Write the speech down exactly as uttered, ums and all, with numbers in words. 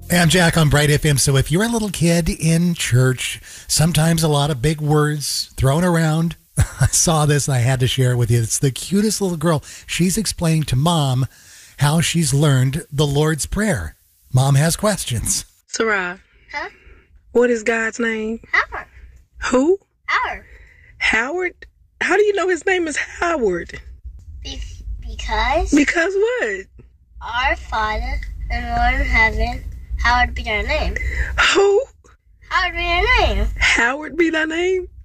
Hey, I'm Jack on Bright F M. So if you're a little kid in church, sometimes a lot of big words thrown around. I saw this and I had to share it with you. It's the cutest little girl. She's explaining to mom how she's learned the Lord's Prayer. Mom has questions. Sarah. Huh? What is God's name? Howard. Who? Howard. Howard? How do you know his name is Howard? Be- because Because what? our Father and Lord in heaven, Howard be their name. Who? Howard be their name. Howard be thy name?